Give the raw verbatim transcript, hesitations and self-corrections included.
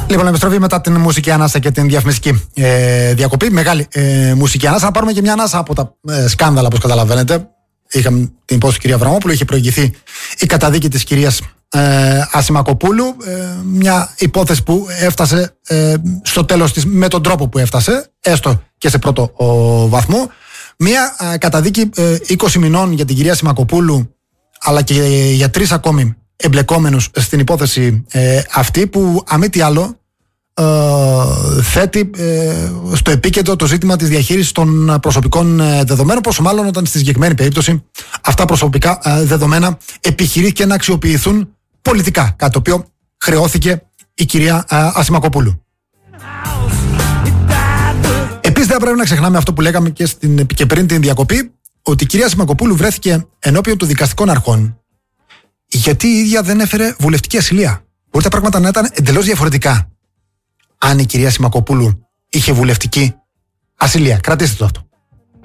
Λοιπόν, επιστροφή μετά την μουσική ανάσα και την διαφημιστική ε, διακοπή. Μεγάλη ε, μουσική ανάσα. Να πάρουμε και μια ανάσα από τα ε, σκάνδαλα, όπως καταλαβαίνετε. Είχαμε την υπόθεση του κυρία Αβραμόπουλου, είχε προηγηθεί η καταδίκη της κυρίας ε, Ασημακοπούλου. Ε, μια υπόθεση που έφτασε ε, στο τέλος της με τον τρόπο που έφτασε, έστω και σε πρώτο ο, βαθμό. Μια ε, καταδίκη ε, είκοσι μηνών για την κυρία Ασημακοπούλου, αλλά και για τρεις ακόμη εμπλεκόμενους στην υπόθεση ε, αυτή, που αμή τι άλλο ε, θέτει ε, στο επίκεντρο το ζήτημα της διαχείρισης των προσωπικών ε, δεδομένων, πόσο μάλλον όταν στη συγκεκριμένη περίπτωση αυτά προσωπικά ε, δεδομένα επιχειρήθηκε να αξιοποιηθούν πολιτικά, κάτι το οποίο χρεώθηκε η κυρία ε, Ασημακοπούλου. Επίσης δεν πρέπει να ξεχνάμε αυτό που λέγαμε και, στην, και πριν την διακοπή, ότι η κυρία Ασημακοπούλου βρέθηκε ενώπιον των δικαστικών αρχών γιατί η ίδια δεν έφερε βουλευτική ασυλία. Μπορεί τα πράγματα να ήταν εντελώς διαφορετικά αν η κυρία Ασημακοπούλου είχε βουλευτική ασυλία. Κρατήστε το αυτό.